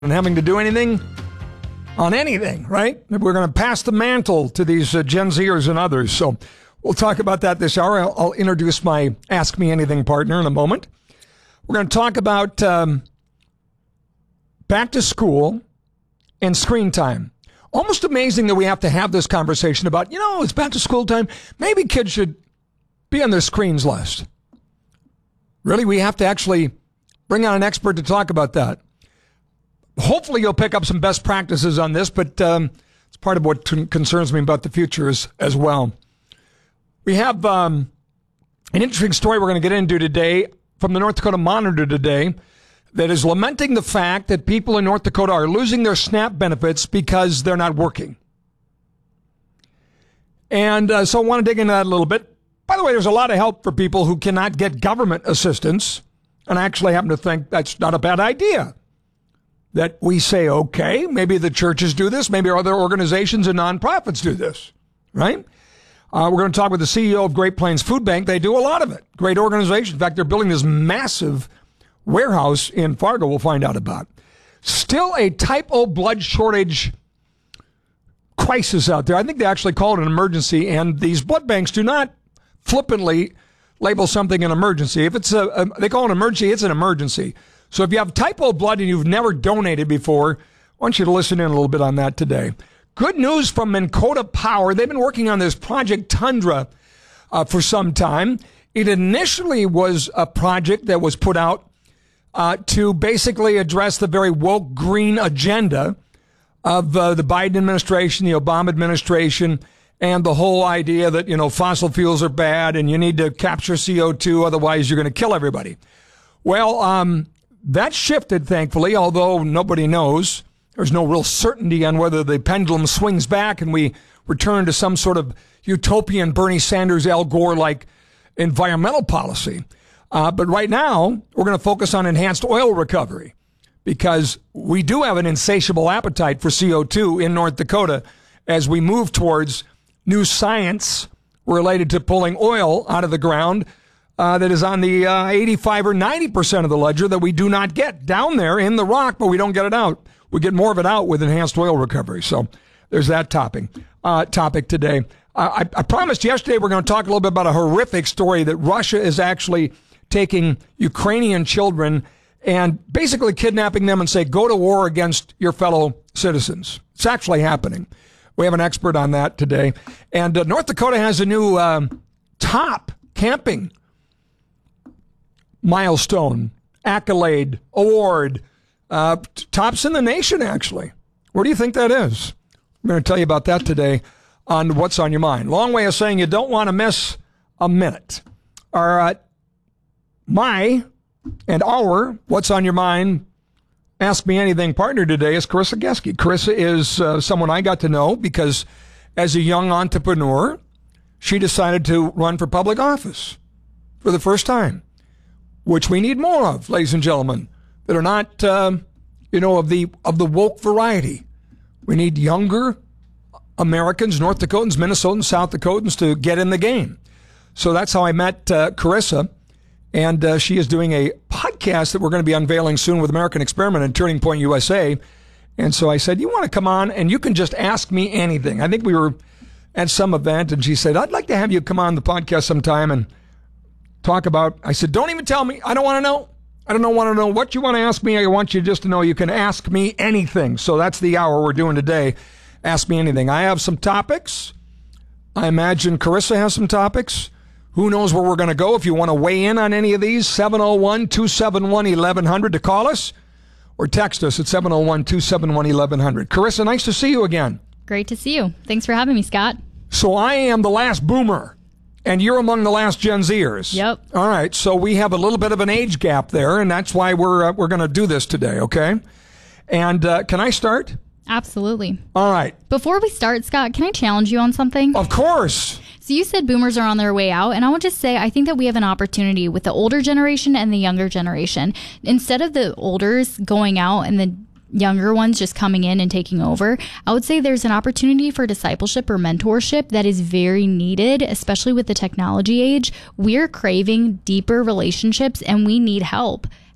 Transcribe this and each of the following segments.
and having to do anything on anything, right? We're going to pass the mantle to these Gen Zers and others. So we'll talk about that this hour. I'll introduce my Ask Me Anything partner in a moment. We're going to talk about back to school and screen time. Almost amazing that we have to have this conversation about, it's back to school time. Maybe kids should be on their screens less. Really, we have to actually bring on an expert to talk about that. Hopefully you'll pick up some best practices on this, but it's part of what concerns me about the future as well. We have an interesting story we're going to get into today from the North Dakota Monitor today that is lamenting the fact that people in North Dakota are losing their SNAP benefits because they're not working. And so I want to dig into that a little bit. By the way, there's a lot of help for people who cannot get government assistance, and I actually happen to think that's not a bad idea. That we say, okay, maybe the churches do this, maybe other organizations and nonprofits do this, right? We're going to talk with the CEO of Great Plains Food Bank. They do a lot of it. Great organization. In fact, they're building this massive warehouse in Fargo we'll find out about. Still a type O blood shortage crisis out there. I think they actually call it an emergency, and these blood banks do not flippantly label something an emergency. If it's they call it an emergency, it's an emergency. So if you have type O blood and you've never donated before, I want you to listen in a little bit on that today. Good news from Minn Kota Power. They've been working on this Project Tundra for some time. It initially was a project that was put out to basically address the very woke green agenda of the Biden administration, the Obama administration, and the whole idea that, fossil fuels are bad and you need to capture CO2, otherwise you're going to kill everybody. Well, that shifted, thankfully, although nobody knows. There's no real certainty on whether the pendulum swings back and we return to some sort of utopian Bernie Sanders, Al Gore-like environmental policy. But right now, we're going to focus on enhanced oil recovery because we do have an insatiable appetite for CO2 in North Dakota as we move towards new science related to pulling oil out of the ground that is on the 85 or 90% of the ledger that we do not get down there in the rock, but we don't get it out. We get more of it out with enhanced oil recovery. So there's that topic today. I promised yesterday we're going to talk a little bit about a horrific story that Russia is actually taking Ukrainian children and basically kidnapping them and say, go to war against your fellow citizens. It's actually happening. We have an expert on that today. And North Dakota has a new top camping milestone, accolade, award, tops in the nation, actually. Where do you think that is? I'm going to tell you about that today on What's on Your Mind. Long way of saying you don't want to miss a minute. Our What's on Your Mind Ask Me Anything partner today is Carissa Geske. Carissa is someone I got to know because as a young entrepreneur, she decided to run for public office for the first time, which we need more of, ladies and gentlemen, that are not, of the woke variety. We need younger Americans, North Dakotans, Minnesotans, South Dakotans to get in the game. So that's how I met Carissa, and she is doing a podcast that we're going to be unveiling soon with American Experiment and Turning Point USA. And so I said, you want to come on and you can just ask me anything. I think we were at some event, and she said, I'd like to have you come on the podcast sometime and talk about, I said, don't even tell me. I don't want to know. I don't want to know what you want to ask me. I want you just to know you can ask me anything. So that's the hour we're doing today. Ask me anything. I have some topics. I imagine Carissa has some topics. Who knows where we're going to go? If you want to weigh in on any of these, 701-271-1100 to call us or text us at 701-271-1100. Carissa, nice to see you again. Great to see you. Thanks for having me, Scott. So I am the last boomer. And you're among the last Gen Zers. Yep. All right. So we have a little bit of an age gap there, and that's why we're going to do this today, okay? And can I start? Absolutely. All right. Before we start, Scott, can I challenge you on something? Of course. So you said boomers are on their way out, and I want to say I think that we have an opportunity with the older generation and the younger generation. Instead of the olders going out and the younger ones just coming in and taking over, I would say there's an opportunity for discipleship or mentorship that is very needed, especially with the technology age. We're craving deeper relationships and we need help.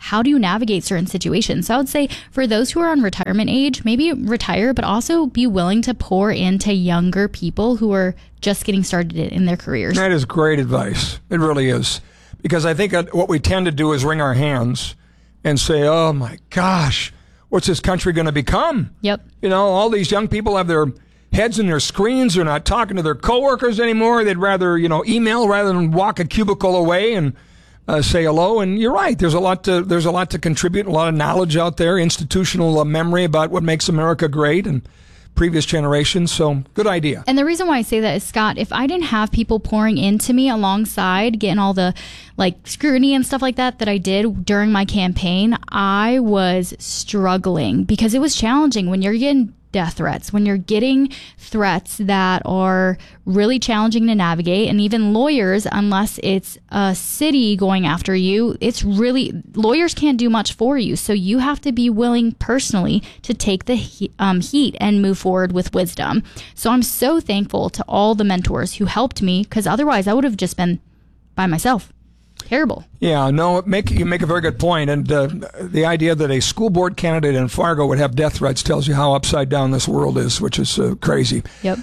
how do you navigate certain situations? So I would say for those who are on retirement age, maybe retire, but also be willing to pour into younger people who are just getting started in their careers. That is great advice. It really is. Because I think what we tend to do is wring our hands and say, oh my gosh, what's this country going to become? Yep. You know, all these young people have their heads in their screens. They're not talking to their coworkers anymore. They'd rather, email rather than walk a cubicle away and say hello. And you're right. There's a lot to contribute, a lot of knowledge out there, institutional memory about what makes America great and previous generations. So good idea. And the reason why I say that is, Scott, if I didn't have people pouring into me alongside, getting all the scrutiny and stuff like that I did during my campaign, I was struggling because it was challenging when you're getting death threats, when you're getting threats that are really challenging to navigate. And even lawyers, unless it's a city going after you, lawyers can't do much for you. So you have to be willing personally to take the heat and move forward with wisdom. So I'm so thankful to all the mentors who helped me, because otherwise I would have just been by myself. Terrible. Yeah, no, you make a very good point. And the idea that a school board candidate in Fargo would have death threats tells you how upside down this world is, which is crazy. Yep.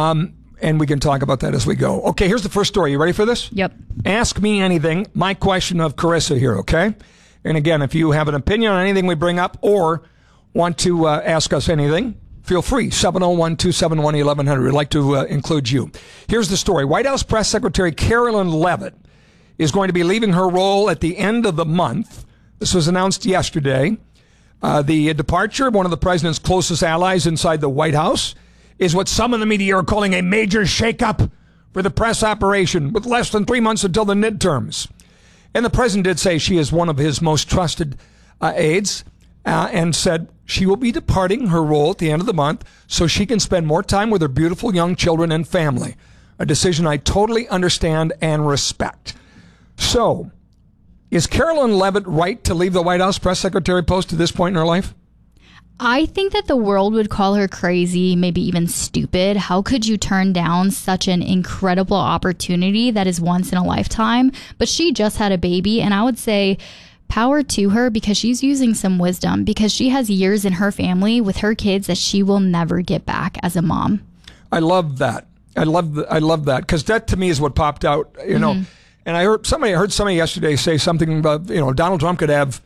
And we can talk about that as we go. Okay, here's the first story. You ready for this? Yep. Ask me anything. My question of Carissa here, okay? And again, if you have an opinion on anything we bring up or want to ask us anything, feel free. 701-271-1100. We'd like to include you. Here's the story. White House Press Secretary Carolyn Leavitt is going to be leaving her role at the end of the month. This was announced yesterday. The departure of one of the president's closest allies inside the White House is what some in the media are calling a major shakeup for the press operation, with less than 3 months until the midterms. And the president did say she is one of his most trusted aides, and said she will be departing her role at the end of the month so she can spend more time with her beautiful young children and family. A decision I totally understand and respect. So, is Carolyn Leavitt right to leave the White House press secretary post at this point in her life? I think that the world would call her crazy, maybe even stupid. How could you turn down such an incredible opportunity that is once in a lifetime? But she just had a baby, and I would say power to her, because she's using some wisdom, because she has years in her family with her kids that she will never get back as a mom. I love that. I love that, because that to me is what popped out, know. And I heard somebody yesterday say something about, Donald Trump could have,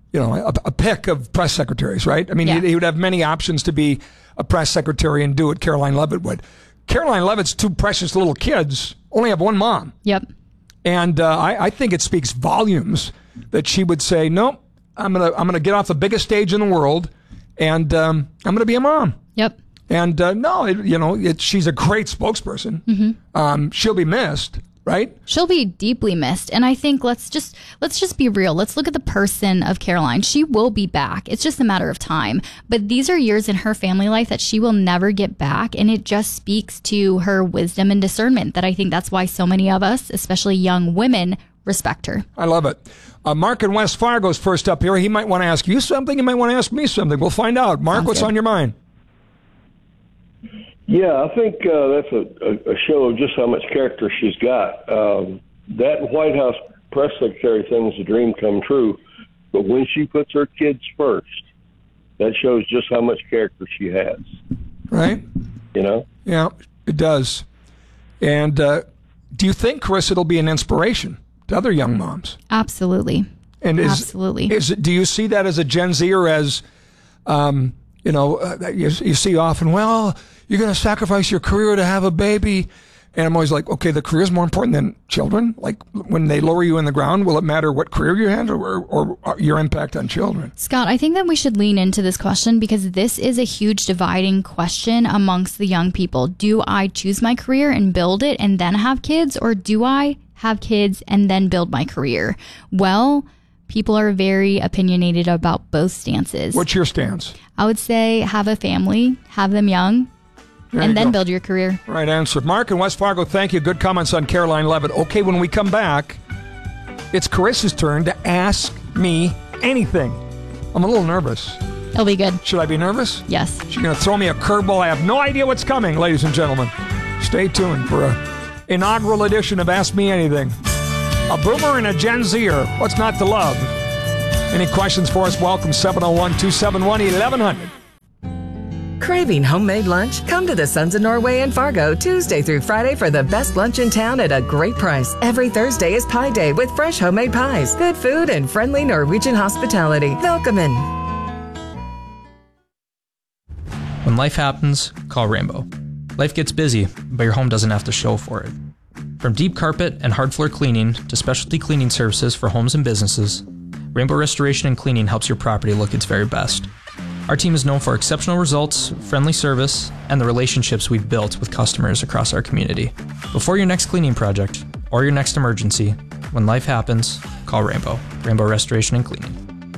a pick of press secretaries, right? I mean, he would have many options to be a press secretary and do what Caroline Leavitt would. Caroline Leavitt's two precious little kids only have one mom. Yep. And I think it speaks volumes that she would say, no, I'm gonna get off the biggest stage in the world, and I'm gonna be a mom. Yep. And she's a great spokesperson. Mm-hmm. She'll be missed. Right? She'll be deeply missed. And I think let's just be real. Let's look at the person of Caroline. She will be back. It's just a matter of time. But these are years in her family life that she will never get back. And it just speaks to her wisdom and discernment, that I think that's why so many of us, especially young women, respect her. I love it. Mark in West Fargo is first up here. He might want to ask you something. He might want to ask me something. We'll find out. Mark, what's on your mind? Yeah, I think that's a show of just how much character she's got. That White House press secretary thing is a dream come true, but when she puts her kids first, that shows just how much character she has. Right? Yeah, it does. And do you think, Chris, it'll be an inspiration to other young moms? Absolutely. And absolutely. Do you see that as a Gen Z, or as, you see often, well, you're going to sacrifice your career to have a baby. And I'm always like, okay, the career is more important than children. Like, when they lower you in the ground, will it matter what career you had or your impact on children? Scott, I think that we should lean into this question, because this is a huge dividing question amongst the young people. Do I choose my career and build it and then have kids, or do I have kids and then build my career? Well, people are very opinionated about both stances. What's your stance? I would say have a family, have them young, and then build your career. Right answer. Mark in West Fargo, thank you. Good comments on Caroline Leavitt. Okay, when we come back, it's Carissa's turn to ask me anything. I'm a little nervous. It'll be good. Should I be nervous? Yes. She's going to throw me a curveball. I have no idea what's coming, ladies and gentlemen. Stay tuned for an inaugural edition of Ask Me Anything. A boomer and a Gen Zer. What's not to love? Any questions for us? Welcome 701-271-1100. Craving homemade lunch? Come to the Sons of Norway in Fargo Tuesday through Friday for the best lunch in town at a great price. Every Thursday is Pie Day with fresh homemade pies, good food, and friendly Norwegian hospitality. Welcome. When life happens, call Rainbow. Life gets busy, but your home doesn't have to show for it. From deep carpet and hard floor cleaning to specialty cleaning services for homes and businesses, Rainbow Restoration and Cleaning helps your property look its very best. Our team is known for exceptional results, friendly service, and the relationships we've built with customers across our community. Before your next cleaning project or your next emergency, when life happens, call Rainbow. Rainbow Restoration and Cleaning.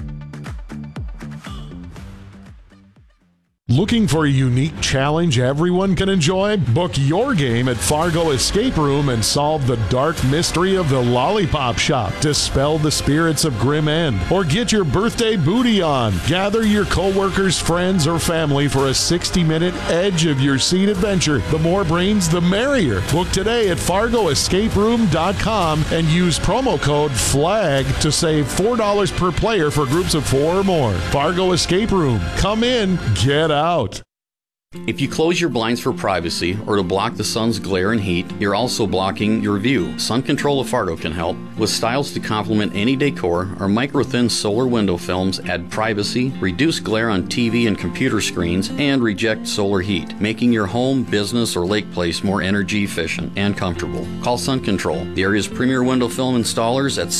Looking for a unique challenge everyone can enjoy? Book your game at Fargo Escape Room and solve the dark mystery of the Lollipop Shop. Dispel the spirits of Grim End or get your birthday booty on. Gather your coworkers, friends, or family for a 60-minute edge of your seat adventure. The more brains, the merrier. Book today at FargoEscapeRoom.com and use promo code FLAG to save $4 per player for groups of 4 or more. Fargo Escape Room. Come in, get out. If you close your blinds for privacy or to block the sun's glare and heat, you're also blocking your view. Sun Control of Fargo can help. With styles to complement any decor, our micro-thin solar window films add privacy, reduce glare on TV and computer screens, and reject solar heat, making your home, business, or lake place more energy efficient and comfortable. Call Sun Control, the area's premier window film installers, at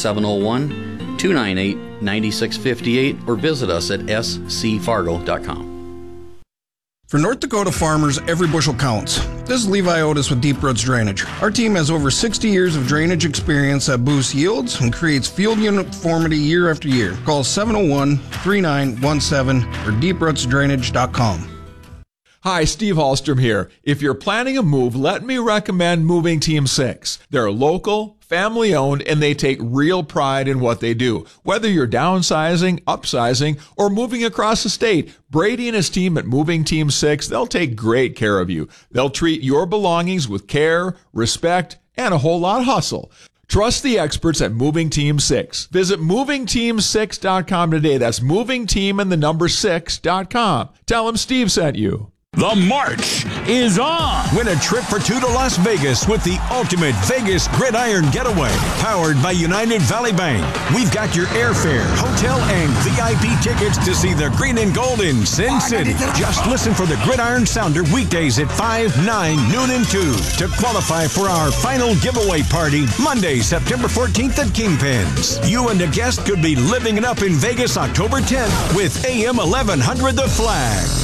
701-298-9658 or visit us at scfargo.com. For North Dakota farmers, every bushel counts. This is Levi Otis with Deep Roots Drainage. Our team has over 60 years of drainage experience that boosts yields and creates field uniformity year after year. Call 701-3917 or deeprootsdrainage.com. Hi, Steve Hallstrom here. If you're planning a move, let me recommend Moving Team 6. They're local, family-owned, and they take real pride in what they do. Whether you're downsizing, upsizing, or moving across the state, Brady and his team at Moving Team 6, they'll take great care of you. They'll treat your belongings with care, respect, and a whole lot of hustle. Trust the experts at Moving Team 6. Visit movingteam6.com today. That's movingteam6.com. Tell them Steve sent you. The march is on. Win a trip for 2 to Las Vegas with the ultimate Vegas Gridiron Getaway, powered by United Valley Bank. We've got your airfare, hotel, and VIP tickets to see the green and gold in Sin City. Just listen for the Gridiron Sounder weekdays at 5, 9, noon, and 2 to qualify for our final giveaway party Monday, September 14th at Kingpins. You and a guest could be living it up in Vegas October 10th with AM 1100 The Flag.